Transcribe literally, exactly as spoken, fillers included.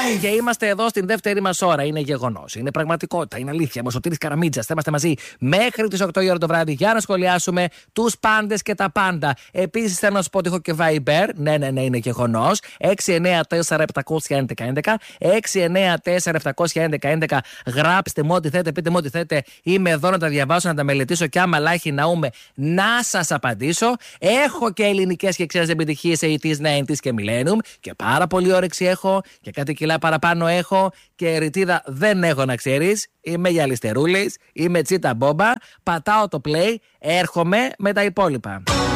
Και είμαστε εδώ στην δεύτερη μας ώρα. Είναι γεγονός, είναι πραγματικότητα, είναι αλήθεια. Ο Σωτήρης Καραμίτζας. Θα είμαστε μαζί μέχρι τις οκτώ η ώρα το βράδυ για να σχολιάσουμε τους πάντες και τα πάντα. Επίσης θέλω να σου πω ότι έχω και Viber. Ναι, ναι, ναι, είναι γεγονός. έξι εννιά τέσσερα επτακόσια έντεκα έντεκα. έξι εννιά τέσσερα επτακόσια έντεκα έντεκα. Γράψτε μου ό,τι θέτε, πείτε μου ό,τι θέτε. Είμαι εδώ να τα διαβάσω, να τα μελετήσω και άμα λάχει ναούμε να σας απαντήσω. Έχω και ελληνικές και ξένες επιτυχίες ογδόντα, ενενήντα και Millennium. Και πάρα πολύ όρεξη έχω. Και κάτι κιλά παραπάνω έχω. Και ρητίδα δεν έχω, να ξέρεις. Είμαι για λιστερούλες. Είμαι τσίτα μπόμπα. Πατάω το play. Έρχομαι με τα υπόλοιπα.